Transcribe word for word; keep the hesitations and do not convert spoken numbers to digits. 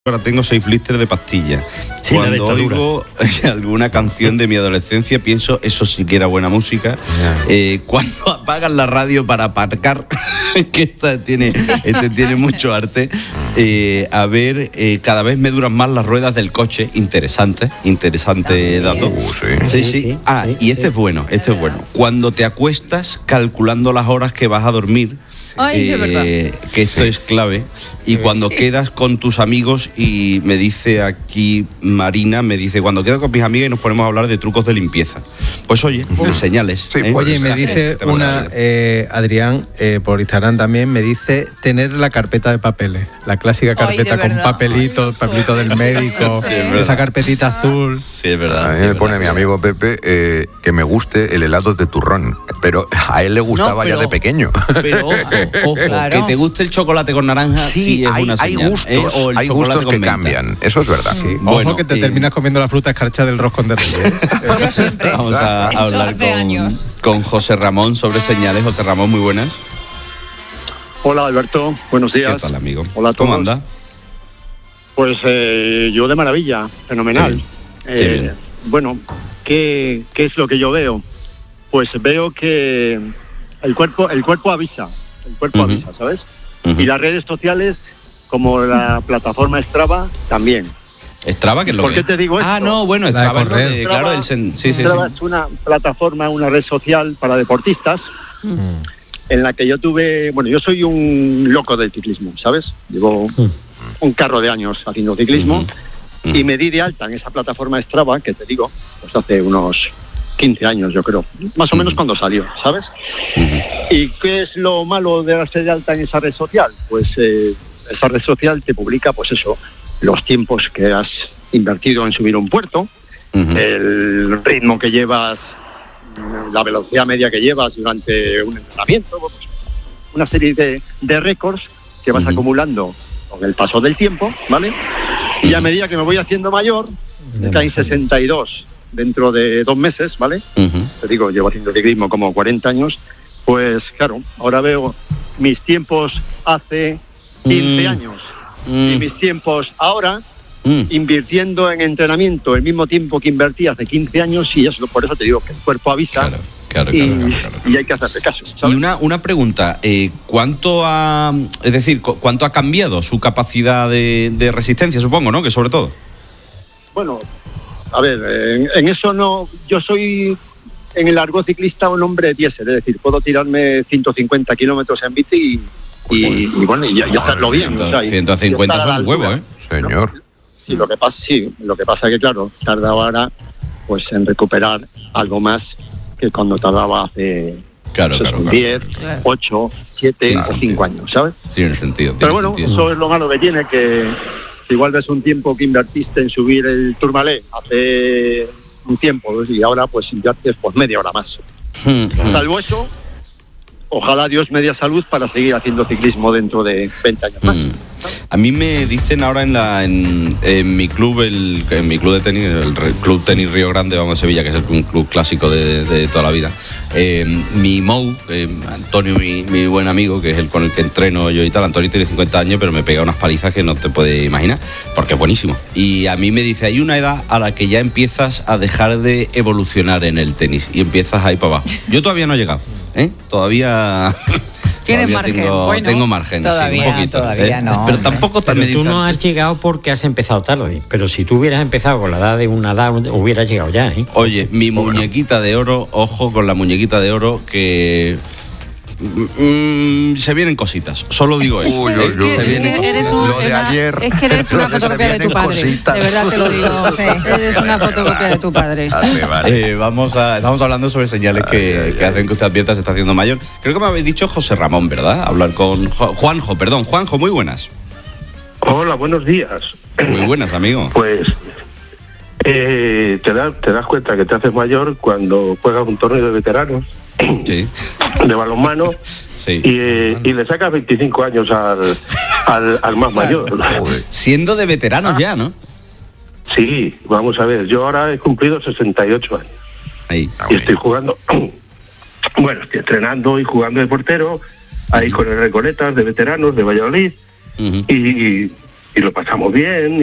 Ahora tengo seis blisters de pastillas. Sí, Cuando oigo alguna canción de mi adolescencia pienso, eso sí que era buena música. Eh, cuando apagan la radio para aparcar, que esta tiene, este tiene mucho arte. Eh, a ver, eh, cada vez me duran más las ruedas del coche. Interesante, interesante dato. Uh, sí. Sí, Sí, sí. sí, Ah, sí, y este sí. es bueno, este es bueno. Cuando te acuestas calculando las horas que vas a dormir. Ay, de Eh, verdad. que esto es clave. Y cuando quedas con tus amigos, y me dice aquí Marina, me dice, cuando quedo con mis amigas y nos ponemos a hablar de trucos de limpieza. Pues oye, de señales. Sí, ¿eh? oye, me Mensajes dice que te van a una, dar. eh, Adrián, eh, por Instagram también, me dice tener la carpeta de papeles, la clásica carpeta de con verdad. papelitos, Ay, papelito del médico, Sí, es verdad. esa carpetita azul. Sí, es verdad. A mí sí, me es pone verdad. mi amigo Pepe eh, que me guste el helado de turrón, pero a él le gustaba No, pero- ya de pequeño. Pero ojo, ojo, Claro. que te guste el chocolate con naranja, sí, es hay, una hay señal, gustos, ¿eh? O el hay chocolate gustos con que menta. cambian, eso es verdad. Sí. Bueno, Ojo que te y- terminas comiendo la fruta escarcha del roscón de Reyes. Yo siempre. Vamos a Eso hablar hace con, años. con José Ramón sobre señales. José Ramón, muy buenas. Hola Alberto, buenos días. ¿Qué tal, amigo? Hola a ¿Cómo todos. anda? Pues eh, yo de maravilla, fenomenal. Qué bien, qué Eh, bien. Bueno, ¿qué, ¿qué es lo que yo veo? Pues veo que el cuerpo, el cuerpo avisa, el cuerpo Ujú. avisa, ¿sabes? Ujú. Y las redes sociales, como la plataforma Strava, también. Strava, que es lo ¿Por que qué te digo Ah, esto? no, bueno, La de Strava es lo correr. de, claro, el sen- sí, sí, Strava sí. es una plataforma, una red social para deportistas, en la que yo tuve, bueno, yo soy un loco del ciclismo, ¿sabes? Llevo un carro de años haciendo ciclismo. Ujú. Ujú. Y me di de alta en esa plataforma Strava, que te digo, pues hace unos quince años, yo creo, más o menos Ujú. cuando salió, ¿sabes? Ujú. ¿Y qué es lo malo de darse de alta en esa red social? Pues eh, esa red social te publica, pues eso, los tiempos que has invertido en subir un puerto, Ujú. el ritmo que llevas, la velocidad media que llevas durante un entrenamiento, pues, una serie de, de récords que vas Ujú. acumulando con el paso del tiempo, ¿vale? Y a medida que me voy haciendo mayor, me caen sesenta y dos dentro de dos meses, ¿vale? Ujú. Te digo, llevo haciendo ciclismo como cuarenta años, pues claro, ahora veo mis tiempos hace quince Mm. años y Mm. mis tiempos ahora, Mm. invirtiendo en entrenamiento el mismo tiempo que invertí hace quince años, y eso, por eso te digo que el cuerpo avisa. Claro, claro, y, claro, claro, claro. y hay que hacerle caso, Y ¿sabes? una, una pregunta, eh, ¿cuánto ha, es decir, cu- cuánto ha cambiado su capacidad de, de resistencia, supongo, ¿no? Que sobre todo. Bueno, a ver, en, en eso no, yo soy en el largo ciclista un hombre diésel, es decir, puedo tirarme ciento cincuenta kilómetros en bici y, y, y bueno, y, y hacerlo bien. o sea, y- ciento cincuenta y estar a la son un huevo, altura. ¿eh? Señor. Sí, lo que pasa, sí, lo que pasa es que claro, tarda ahora pues en recuperar algo más que cuando tardaba hace Claro, claro, claro. diez, Claro. ocho, siete Tiene o sentido. cinco años, ¿sabes? Sí, en el sentido. Pero tiene bueno, sentido. eso es lo malo que tiene, que igual ves un tiempo que invertiste en subir el Tourmalet hace un tiempo y ahora pues inviertes pues media hora más. Mm, mm. Salvo eso, ojalá Dios me dé salud para seguir haciendo ciclismo dentro de veinte años más. Mm. A mí me dicen ahora en la en, en mi club, el, en mi club de tenis, el Re- Club Tenis Río Grande, vamos, de Sevilla, que es el, un club clásico de, de toda la vida. Eh, mi Mou, eh, Antonio, mi, mi buen amigo, que es el con el que entreno yo y tal. Antonio tiene cincuenta años, pero me pega unas palizas que no te puedes imaginar, porque es buenísimo. Y a mí me dice, hay una edad a la que ya empiezas a dejar de evolucionar en el tenis y empiezas a ir para abajo. Yo todavía no he llegado, ¿eh? Todavía... Tienes todavía margen, Tengo, bueno. tengo margen, Todavía, sí, un poquito. todavía ¿eh? no, Pero hombre. tampoco tan Pero tú meditar. no has llegado porque has empezado tarde. Pero si tú hubieras empezado con la edad de una edad, hubieras llegado ya, ¿eh? Oye, mi muñequita de oro, ojo con la muñequita de oro, que mm, se vienen cositas. Solo digo eso. Uy, uy, Es que, uy. es Se que vienen eres, cositas. un- Lo de una- ayer. es que eres una Lo de se fotocopia de tu vienen padre. cositas. De verdad te lo digo. Eres una fotocopia de tu padre. Vale, vale. Eh, vamos a, estamos hablando sobre señales que, Ay, ay, que ay. hacen que usted advierta se está haciendo mayor. Creo que me habéis dicho José Ramón, ¿verdad? Hablar con Jo- Juanjo, perdón. Juanjo, muy buenas. Hola, buenos días. Muy buenas, amigo. Pues eh, te, das, te das cuenta que te haces mayor cuando juegas un torneo de veteranos Sí, de balonmano sí. y, eh, y le sacas veinticinco años al, al, al más mayor. Joder. Siendo de veteranos ya, ¿no? Sí, vamos a ver, yo ahora he cumplido sesenta y ocho años Ahí. y estoy jugando, bueno, estoy entrenando y jugando de portero, ahí con el Recoletas de veteranos de Valladolid. Ujú. Y, y lo pasamos bien.